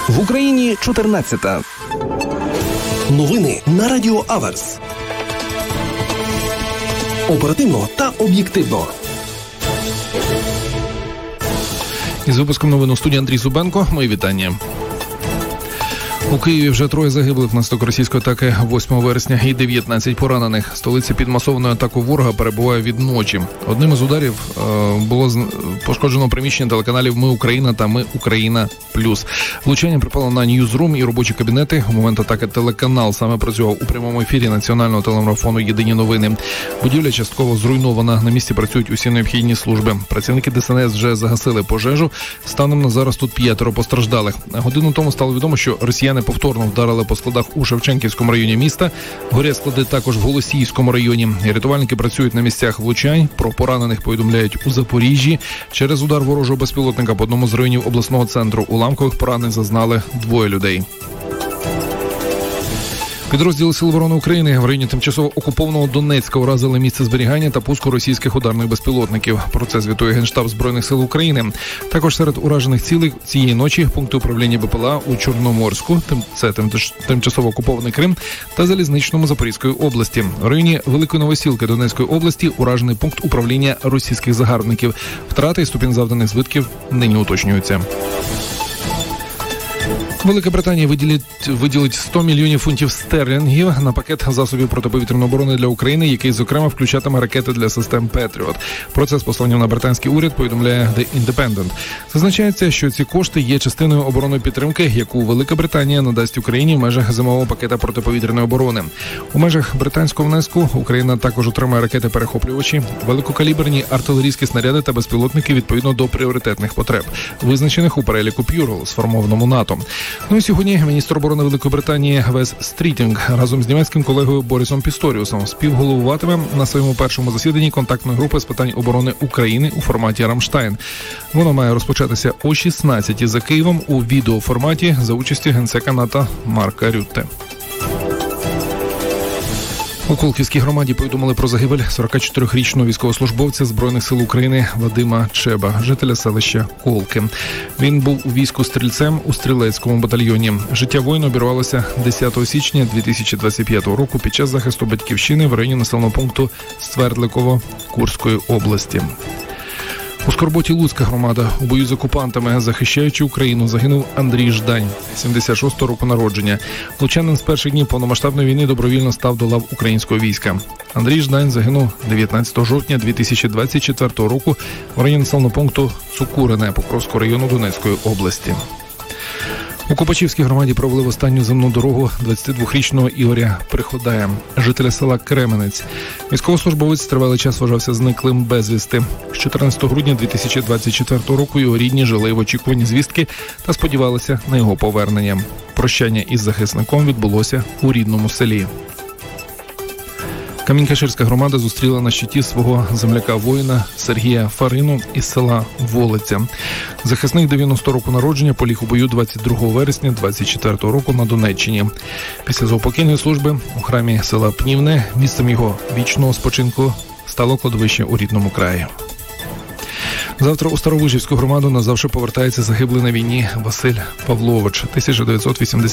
В Україні 14-та. Новини на Радіо Аверс. Оперативно та об'єктивно. Із випуском новин у студії Андрій Зубенко. Мої вітання. У Києві вже 3 загиблих внаслідок російської атаки 8 вересня і 19 поранених. Столиця під масованою атакою ворога перебуває від ночі. Одним із ударів було пошкоджено приміщення телеканалів «Ми Україна» та «Ми Україна Плюс». Влучання припало на Ньюзрум і робочі кабінети. У момент атаки телеканал саме працював у прямому ефірі національного телемарафону «Єдині новини». Будівля частково зруйнована. На місці працюють усі необхідні служби. Працівники ДСНС вже загасили пожежу. Станом на зараз тут 5 постраждалих. Годину тому стало відомо, що росіяни повторно вдарили по складах у Шевченківському районі міста. Горять склади також в Голосіївському районі. Рятувальники працюють на місцях влучань. Про поранених повідомляють у Запоріжжі. Через удар ворожого безпілотника по одному з районів обласного центру уламкових поранень зазнали 2 людей. Підрозділи Сил оборони України в районі тимчасово окупованого Донецька уразили місце зберігання та пуску російських ударних безпілотників. Про це звітує Генштаб Збройних сил України. Також серед уражених цілей цієї ночі пункти управління БПЛА у Чорноморську, це тимчасово окупований Крим, та Залізничному Запорізької області. В районі Великої Новосілки Донецької області уражений пункт управління російських загарбників. Втрати і ступінь завданих збитків нині уточнюються. Велика Британія виділить 100 мільйонів фунтів стерлінгів на пакет засобів протиповітряної оборони для України, який, зокрема, включатиме ракети для систем Петріот. Про це з посланням на британський уряд повідомляє The Independent. Зазначається, що ці кошти є частиною оборонної підтримки, яку Велика Британія надасть Україні в межах зимового пакета протиповітряної оборони. У межах британського внеску Україна також отримає ракети-перехоплювачі, великокаліберні артилерійські снаряди та безпілотники відповідно до пріоритетних потреб, визначених у переліку П'юрл, сформованому НАТО. Ну і сьогодні міністр оборони Великої Британії Вес Стрітінг разом з німецьким колегою Борисом Пісторіусом співголовуватиме на своєму першому засіданні контактної групи з питань оборони України у форматі «Рамштайн». Воно має розпочатися о 16-й за Києвом у відеоформаті за участі генсека НАТО Марка Рютте. У Колківській громаді повідомили про загибель 44-річного військовослужбовця Збройних сил України Вадима Чеба, жителя селища Колки. Він був у війську стрільцем у стрілецькому батальйоні. Життя воїна обірвалося 10 січня 2025 року під час захисту батьківщини в районі населеного пункту Свердликово Курської області. У Скорботі Луцька громада. У бою з окупантами, захищаючи Україну, загинув Андрій Ждань, 76-го року народження. Лучанин з перших днів повномасштабної війни добровільно став до лав українського війська. Андрій Ждань загинув 19 жовтня 2024 року в районі населеного пункту Цукурине Покровського району Донецької області. У Копачівській громаді провели в останню земну дорогу 22-річного Ігоря Приходая, жителя села Кременець. Військовослужбовець тривалий час вважався зниклим безвісти. З 14 грудня 2024 року його рідні жили в очікуванні звістки та сподівалися на його повернення. Прощання із захисником відбулося у рідному селі. Камінь-Каширська громада зустріла на щиті свого земляка-воїна Сергія Фарину із села Волиця. Захисник 90 року народження поліг у бою 22 вересня 24 року на Донеччині. Після заупокійної служби у храмі села Пнівне місцем його вічного спочинку стало кладовище у рідному краї. Завтра у Старовижівську громаду назавжди повертається загиблий на війні Василь Павлович, 1980